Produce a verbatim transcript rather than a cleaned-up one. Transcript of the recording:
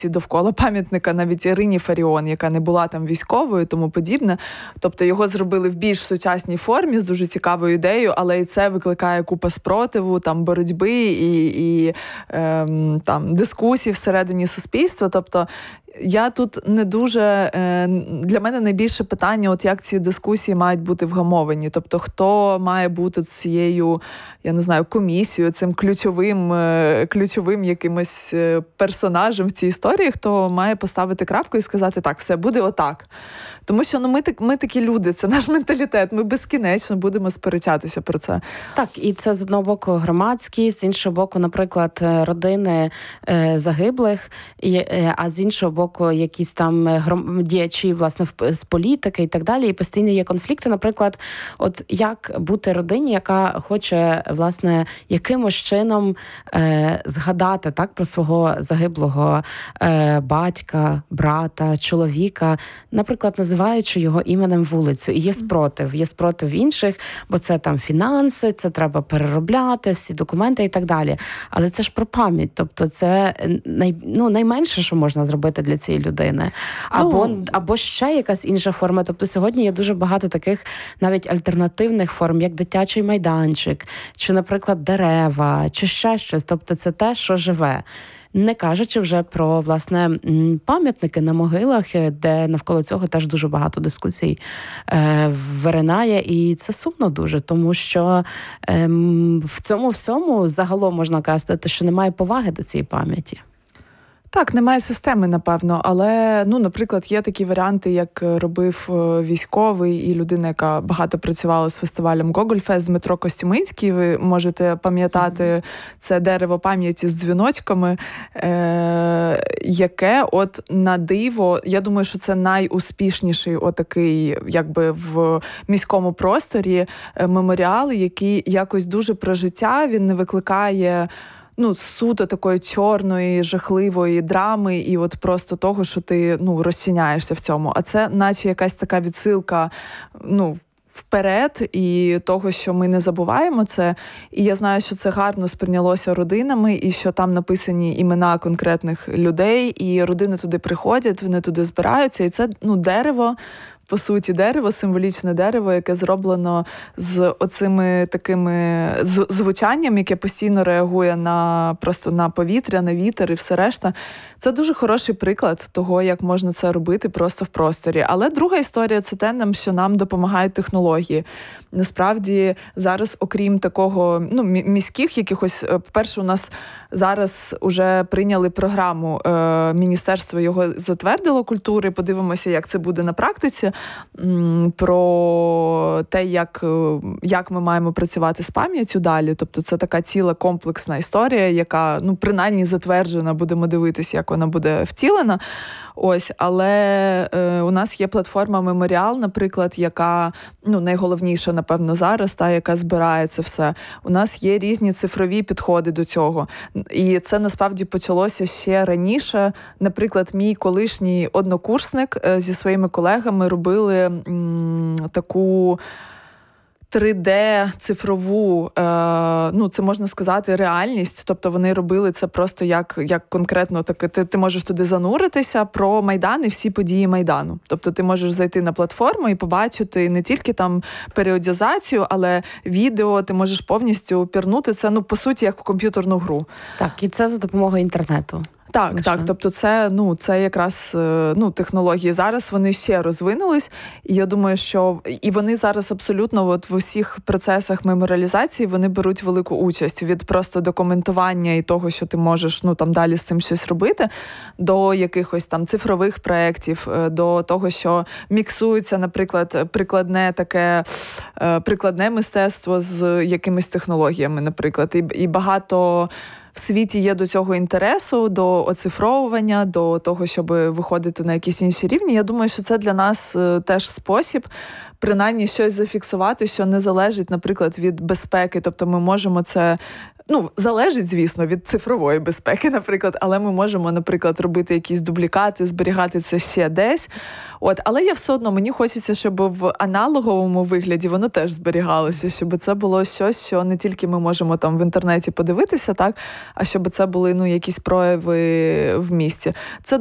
довкола пам'ятника навіть Ірині Фаріон, яка не була там військовою, тому подібне. Тобто його зробили в більш сучасній формі, з дуже цікавою ідеєю, але і це викликає купа спротиву, там, боротьби і, і ем, там, дискусій всередині суспільства. Тобто я тут не дуже... Для мене найбільше питання, от як ці дискусії мають бути вгамовані. Тобто хто має бути цією, я не знаю, комісією, цим ключовим, ключовим якимось персонажем в цій історії, хто має поставити крапку і сказати, так, все, буде отак. Тому що ну, ми, ми такі люди, це наш менталітет, ми безкінечно будемо сперечатися про це. Так, і це з одного боку громадські, з іншого боку, наприклад, родини е, загиблих, і, е, а з іншого боку, якісь там гром... діячі, власне, в, з політики і так далі. І постійно є конфлікти, наприклад, от як бути родині, яка хоче, власне, якимось чином е, згадати так, про свого загиблого е, батька, брата, чоловіка, наприклад, називаючи його іменем вулицю. І є спротив. Є спротив інших, бо це там фінанси, це треба переробляти, всі документи і так далі. Але це ж про пам'ять. Тобто це най, ну, найменше, що можна зробити для цієї людини. Або, ну, або ще якась інша форма. Тобто сьогодні є дуже багато таких навіть альтернативних форм, як дитячий майданчик, чи, наприклад, дерева, чи ще щось. Тобто це те, що живе. Не кажучи вже про, власне, пам'ятники на могилах, де навколо цього теж дуже багато дискусій е, виринає, і це сумно дуже, тому що е, в цьому всьому загалом можна казати, що немає поваги до цієї пам'яті. Так, немає системи, напевно, але, ну, наприклад, є такі варіанти, як робив військовий і людина, яка багато працювала з фестивалем Гогольфест, Дмитро Костюминський. Ви можете пам'ятати mm-hmm. це дерево пам'яті з дзвіночками, е- яке от на диво, я думаю, що це найуспішніший отакий, якби в міському просторі меморіал, який якось дуже про життя, він не викликає ну, суто такої чорної, жахливої драми і от просто того, що ти, ну, розчиняєшся в цьому. А це наче якась така відсилка, ну, вперед, і того, що ми не забуваємо це. І я знаю, що це гарно сприйнялося родинами, і що там написані імена конкретних людей, і родини туди приходять, вони туди збираються, і це, ну, дерево, по суті, дерево, символічне дерево, яке зроблено з оцими такими звучанням, яке постійно реагує на просто на повітря, на вітер і все решта. Це дуже хороший приклад того, як можна це робити просто в просторі. Але друга історія – це те, що нам допомагають технології. Насправді, зараз, окрім такого, ну, міських якихось, по-перше, у нас зараз уже прийняли програму, е, міністерство його затвердило культури, подивимося, як це буде на практиці, про те, як, як ми маємо працювати з пам'яттю далі. Тобто це така ціла комплексна історія, яка, ну, принаймні затверджена, будемо дивитися, як вона буде втілена. Ось, але е, у нас є платформа Меморіал, наприклад, яка, ну, найголовніша, напевно, зараз, та, яка збирає це все. У нас є різні цифрові підходи до цього. І це, насправді, почалося ще раніше. Наприклад, мій колишній однокурсник е, зі своїми колегами робили м, таку три де-цифрову, е, ну, це можна сказати, реальність. Тобто вони робили це просто як, як конкретно, так, ти, ти можеш туди зануритися про Майдан і всі події Майдану. Тобто ти можеш зайти на платформу і побачити не тільки там періодизацію, але відео, ти можеш повністю пірнути це, ну, по суті, як в комп'ютерну гру. Так, і це за допомогою інтернету. Так, Лише. так, тобто це, ну, це якраз, ну, технології. Зараз вони ще розвинулись, і я думаю, що і вони зараз абсолютно от в усіх процесах меморіалізації вони беруть велику участь від просто документування і того, що ти можеш, ну, там далі з цим щось робити, до якихось там цифрових проєктів, до того, що міксується, наприклад, прикладне таке, прикладне мистецтво з якимись технологіями, наприклад, і, і багато в світі є до цього інтересу, до оцифровування, до того, щоб виходити на якісь інші рівні. Я думаю, що це для нас теж спосіб принаймні щось зафіксувати, що не залежить, наприклад, від безпеки. Тобто ми можемо це... Ну, залежить, звісно, від цифрової безпеки, наприклад, але ми можемо, наприклад, робити якісь дублікати, зберігати це ще десь. От, але я все одно, мені хочеться, щоб в аналоговому вигляді воно теж зберігалося, щоб це було щось, що не тільки ми можемо там в інтернеті подивитися, так, а щоб це були, ну, якісь прояви в місті. Це